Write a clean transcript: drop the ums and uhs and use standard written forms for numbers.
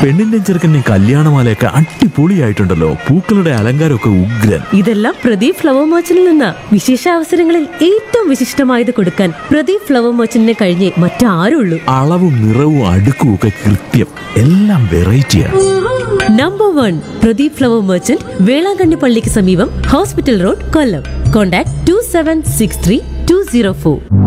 പെണ്ണിന്റെ ചെറുക്കന്റെ കല്യാണമാലയൊക്കെ അടിപൊളിയായിട്ടുണ്ടല്ലോ. പൂക്കളുടെ അലങ്കാരമൊക്കെ ഉഗ്രൻ. ഇതെല്ലാം പ്രദീപ് ഫ്ലവർ മർച്ചന്റിൽ നിന്നാ. വിശേഷ അവസരങ്ങളിൽ ഏറ്റവും വിശിഷ്ടമായത് കൊടുക്കാൻ പ്രദീപ് ഫ്ലവർ മർച്ചന്റിനെ കഴിഞ്ഞേ മറ്റാരുള്ളൂ. അളവും നിറവും അടുക്കും ഒക്കെ കൃത്യം. എല്ലാം വെറൈറ്റിയാണ്. Number 1 Pradeep flower merchant, Velankanni പള്ളിക്ക് സമീപം, ഹോസ്പിറ്റൽ റോഡ്, കൊല്ലം. കോൺടാക്ട് 2763 204.